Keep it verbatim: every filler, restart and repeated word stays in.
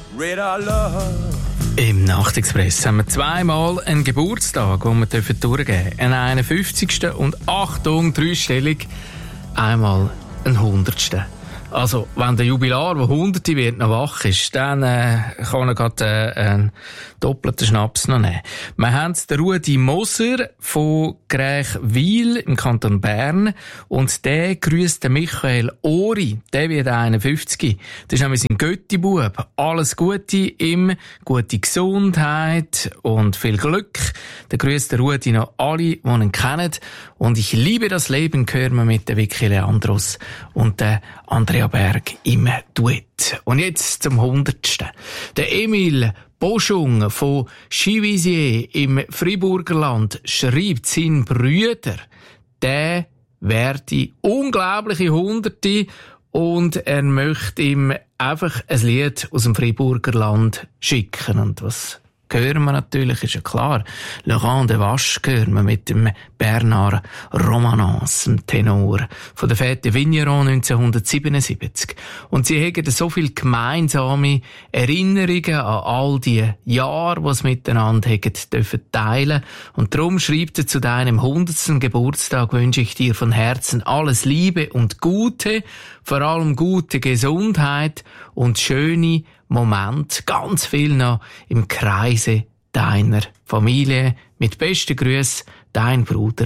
Radar Love. Im Nachtexpress haben wir zweimal einen Geburtstag, den wir durchgeben dürfen. Einen einundfünfzigsten und Achtung, dreistellig, einmal einen hundertsten. Also, wenn der Jubilar, der Hunderte wird, noch wach ist, dann äh, kann er gerade äh, einen doppelten Schnaps noch nehmen. Wir haben den Rudi Moser von Grächwil im Kanton Bern und der grüsst den Michael Ori, der wird einundfünfzig. Das ist nämlich sein Götti-Bub. Alles Gute ihm, gute Gesundheit und viel Glück. Der grüsst der Rudi noch alle, die ihn kennen. Und ich liebe das Leben, hören wir mit der Vicky Leandros und der Andrea Berg im Duett. Und jetzt zum hundertsten. Der Emil Boschung von Chivisier im Friburgerland schreibt, sein Brüder, der werde unglaubliche Hunderte und er möchte ihm einfach ein Lied aus dem Friburgerland schicken. Und was hören wir natürlich, ist ja klar. Laurent de Vache hören wir mit dem Bernard Romanens, dem Tenor von der Fête Vigneron neunzehnhundertsiebenundsiebzig. Und sie haben so viele gemeinsame Erinnerungen an all die Jahre, die sie miteinander haben dürfen teilen. Und darum schreibt er, zu deinem hundertsten Geburtstag wünsche ich dir von Herzen alles Liebe und Gute, vor allem gute Gesundheit und schöne Moment, ganz viel noch im Kreise deiner Familie. Mit besten Grüßen, dein Bruder